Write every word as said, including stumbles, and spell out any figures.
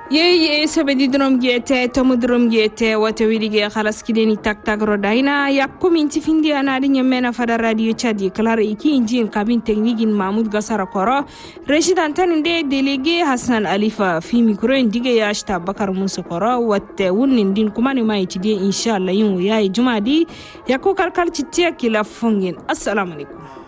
Ye sabedi drum gete tomu drum gete wata wilige khalas kideni tak tak rodaina yakko minti findi anadi nyemena fada radio chadi klar iki injin kabin teknikin Mahmud Gasara koro resident taninde délégué Hassan Alifa fi mikro ndige ya ashta Bakar Musa koro watte wunnin din kuma ne mai tide inshallah yin yayi jumadi yakko karkar citiya kila fungin assalamu alaikum.